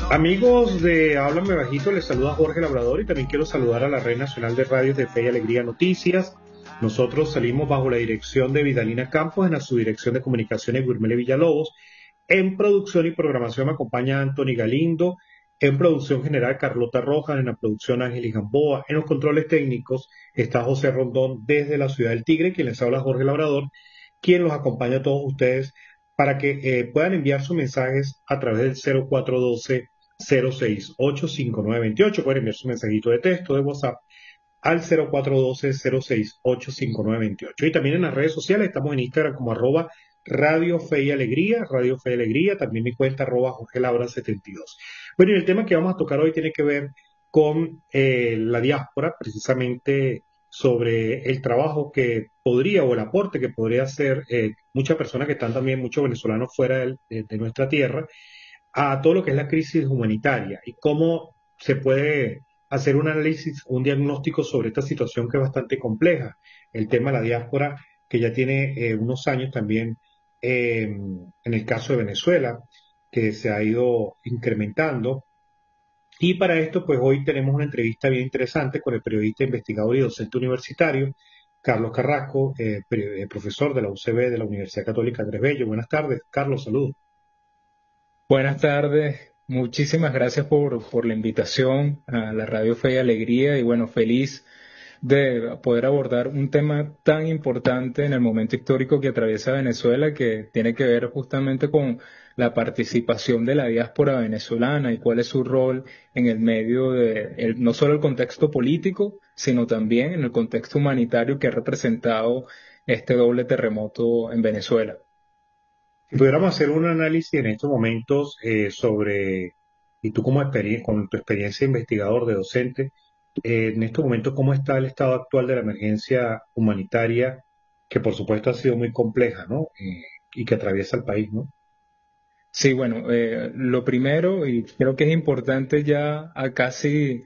Amigos de Háblame Bajito, les saluda Jorge Labrador y también quiero saludar a la Red Nacional de Radios de Fe y Alegría Noticias. Nosotros salimos bajo la dirección de Vidalina Campos, en la subdirección de comunicaciones Gurmele Villalobos. En producción y programación me acompaña Anthony Galindo, en producción general Carlota Rojas, en la producción Ángeles Gamboa, en los controles técnicos está José Rondón desde la ciudad del Tigre, quien les habla Jorge Labrador, quien los acompaña a todos ustedes para que puedan enviar sus mensajes a través del 0412 0685928. Pueden enviar su mensajito de texto de WhatsApp al 0412-0685928. Y también en las redes sociales estamos en Instagram como @Radio Fe y Alegría, Radio Fe y Alegría, también mi cuenta Jorge Labra 72. Bueno, y el tema que vamos a tocar hoy tiene que ver con la diáspora, precisamente sobre el trabajo que podría o el aporte que podría hacer muchas personas que están también, muchos venezolanos fuera de nuestra tierra, a todo lo que es la crisis humanitaria y cómo se puede hacer un análisis, un diagnóstico sobre esta situación que es bastante compleja. El tema de la diáspora, que ya tiene unos años también, en el caso de Venezuela, que se ha ido incrementando. Y para esto, pues hoy tenemos una entrevista bien interesante con el periodista, investigador y docente universitario, Carlos Carrasco, profesor de la UCB de la Universidad Católica Andrés Bello. Buenas tardes, Carlos, saludos. Buenas tardes, muchísimas gracias por la invitación a la Radio Fe y Alegría y bueno, feliz de poder abordar un tema tan importante en el momento histórico que atraviesa Venezuela, que tiene que ver justamente con la participación de la diáspora venezolana y cuál es su rol en el medio de no solo el contexto político, sino también en el contexto humanitario que ha representado este doble terremoto en Venezuela. Si pudiéramos hacer un análisis en estos momentos sobre, y tú como con tu experiencia de investigador, de docente, en estos momentos, ¿cómo está el estado actual de la emergencia humanitaria, que por supuesto ha sido muy compleja, ¿no? Y que atraviesa el país, ¿no? Sí, bueno, lo primero, y creo que es importante ya a casi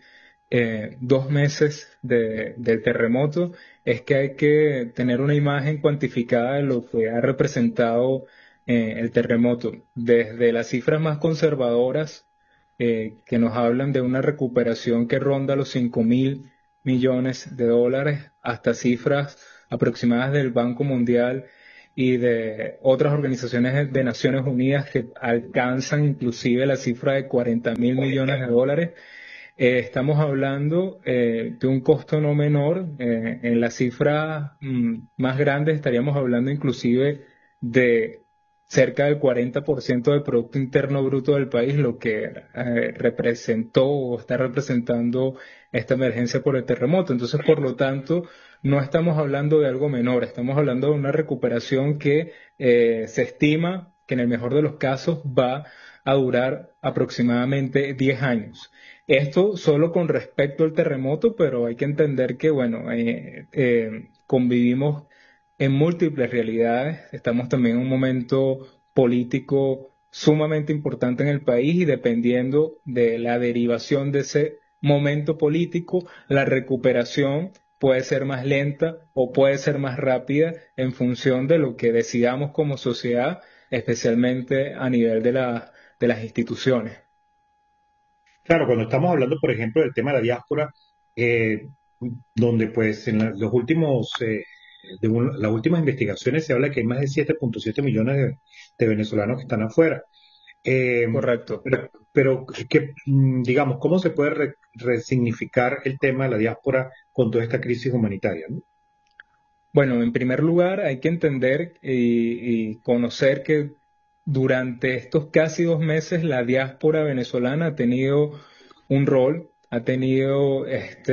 2 meses del terremoto, es que hay que tener una imagen cuantificada de lo que ha representado el terremoto. Desde las cifras más conservadoras, que nos hablan de una recuperación que ronda los 5.000 millones de dólares, hasta cifras aproximadas del Banco Mundial y de otras organizaciones de Naciones Unidas que alcanzan inclusive la cifra de 40.000 millones de dólares. Estamos hablando de un costo no menor. En la cifra más grande estaríamos hablando inclusive de cerca del 40% del Producto Interno Bruto del país, lo que representó o está representando esta emergencia por el terremoto. Entonces, por lo tanto, no estamos hablando de algo menor, estamos hablando de una recuperación que se estima que en el mejor de los casos va a durar aproximadamente 10 años. Esto solo con respecto al terremoto, pero hay que entender que, bueno, convivimos en múltiples realidades. Estamos también en un momento político sumamente importante en el país y dependiendo de la derivación de ese momento político, la recuperación puede ser más lenta o puede ser más rápida en función de lo que decidamos como sociedad, especialmente a nivel de las instituciones. Claro, cuando estamos hablando, por ejemplo, del tema de la diáspora, eh, donde pues en los últimos, las últimas investigaciones se habla que hay más de 7.7 millones de venezolanos que están afuera. Eh, Correcto. pero digamos, ¿cómo se puede resignificar el tema de la diáspora con toda esta crisis humanitaria, ¿no? Bueno, en primer lugar hay que entender y conocer que durante estos casi 2 meses la diáspora venezolana ha tenido un rol, ha tenido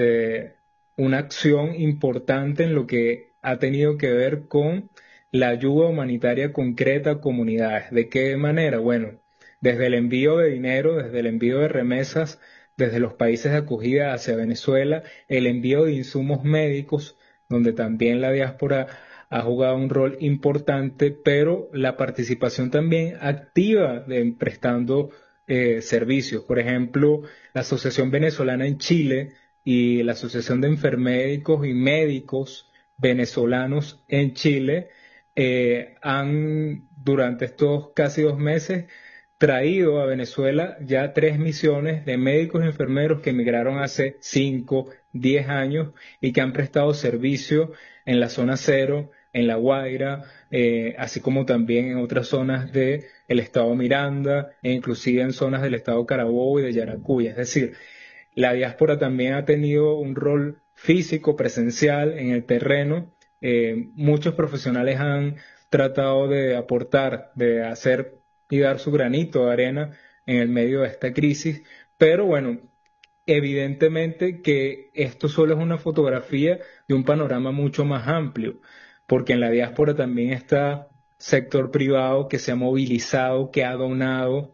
una acción importante en lo que ha tenido que ver con la ayuda humanitaria concreta a comunidades. ¿De qué manera? Bueno, desde el envío de dinero, desde el envío de remesas, desde los países de acogida hacia Venezuela, el envío de insumos médicos, donde también la diáspora ha jugado un rol importante, pero la participación también activa de prestando servicios. Por ejemplo, la Asociación Venezolana en Chile y la Asociación de Enfermédicos y Médicos Venezolanos en Chile han, durante estos casi 2 meses, traído a Venezuela ya 3 misiones de médicos y enfermeros que emigraron hace 5, 10 años y que han prestado servicio en la zona cero, en La Guaira, así como también en otras zonas del estado Miranda e inclusive en zonas del estado Carabobo y de Yaracuy. Es decir, la diáspora también ha tenido un rol físico, presencial en el terreno. Muchos profesionales han tratado de aportar, de hacer y dar su granito de arena en el medio de esta crisis, pero bueno, evidentemente que esto solo es una fotografía de un panorama mucho más amplio, porque en la diáspora también está sector privado que se ha movilizado, que ha donado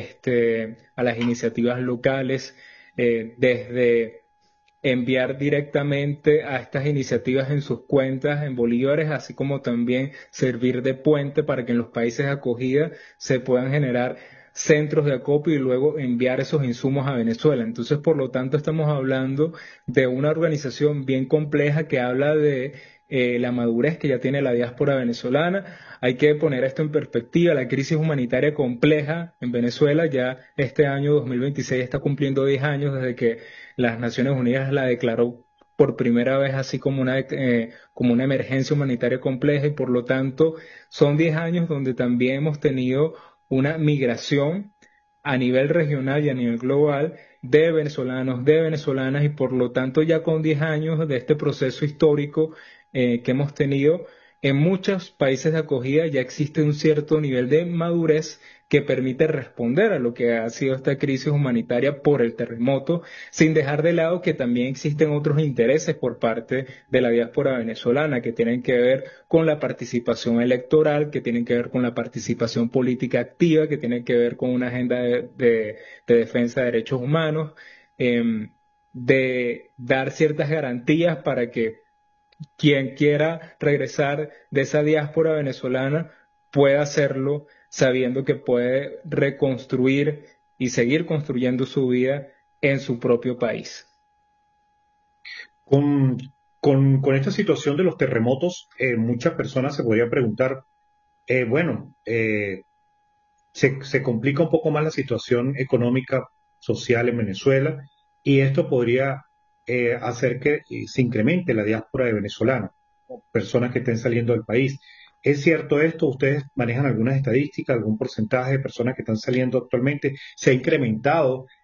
a las iniciativas locales, desde enviar directamente a estas iniciativas en sus cuentas en bolívares, así como también servir de puente para que en los países de acogida se puedan generar centros de acopio y luego enviar esos insumos a Venezuela. Entonces, por lo tanto, estamos hablando de una organización bien compleja que habla de la madurez que ya tiene la diáspora venezolana. Hay que poner esto en perspectiva. La crisis humanitaria compleja en Venezuela ya este año 2026 está cumpliendo 10 años desde que las Naciones Unidas la declaró por primera vez así como una emergencia humanitaria compleja y por lo tanto son 10 años donde también hemos tenido una migración a nivel regional y a nivel global de venezolanos, de venezolanas y por lo tanto ya con 10 años de este proceso histórico que hemos tenido, en muchos países de acogida ya existe un cierto nivel de madurez que permite responder a lo que ha sido esta crisis humanitaria por el terremoto, sin dejar de lado que también existen otros intereses por parte de la diáspora venezolana que tienen que ver con la participación electoral, que tienen que ver con la participación política activa, que tienen que ver con una agenda de defensa de derechos humanos, de dar ciertas garantías para que quien quiera regresar de esa diáspora venezolana pueda hacerlo sabiendo que puede reconstruir y seguir construyendo su vida en su propio país. Con, con esta situación de los terremotos, muchas personas se podrían preguntar, bueno, se complica un poco más la situación económica, social en Venezuela y esto podría hacer que se incremente la diáspora de venezolanos, personas que estén saliendo del país. ¿Es cierto esto? ¿Ustedes manejan algunas estadísticas, algún porcentaje de personas que están saliendo actualmente? ¿Se ha incrementado